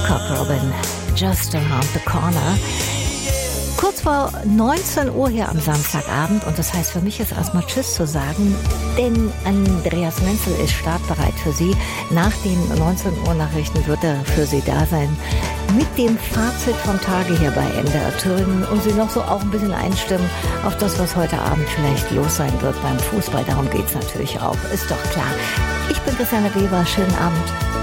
Cock Robin, Just Around the Corner. Kurz vor 19 Uhr hier am Samstagabend und das heißt für mich jetzt erstmal Tschüss zu sagen, denn Andreas Menzel ist startbereit für Sie. Nach den 19 Uhr Nachrichten wird er für Sie da sein mit dem Fazit vom Tage hier bei NDR Thüringen und Sie noch so auch ein bisschen einstimmen auf das, was heute Abend vielleicht los sein wird beim Fußball. Darum geht's natürlich auch, ist doch klar. Ich bin Christiane Weber, schönen Abend.